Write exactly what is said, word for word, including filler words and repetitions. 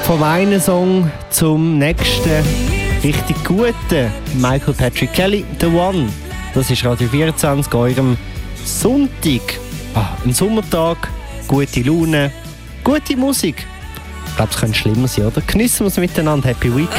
Vom einen Song zum nächsten. Richtig guten. Michael Patrick Kelly, The One. Das ist Radio vierundzwanzig, eurem Sonntag. Ah, ein Sommertag, gute Laune, gute Musik. Ich glaube, es könnte schlimmer sein, oder? Geniessen wir es miteinander. Happy Weekend.